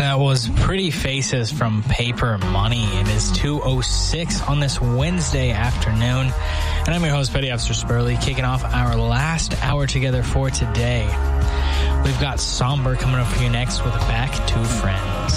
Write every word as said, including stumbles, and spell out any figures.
That was Pretty Faces from Paper Money. It is two oh six on this Wednesday afternoon. And I'm your host, Petty Officer Spurley, kicking off our last hour together for today. We've got Somber coming up for you next with Back to Friends.